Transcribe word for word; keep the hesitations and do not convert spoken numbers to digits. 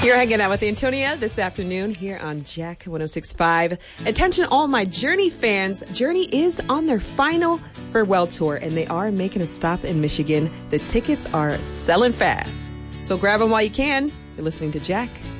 You're hanging out with Antonia this afternoon here on Jack one oh six point five. Attention all my Journey fans. Journey is on their final farewell tour, and they are making a stop in Michigan. The tickets are selling fast. So grab them while you can. You're listening to Jack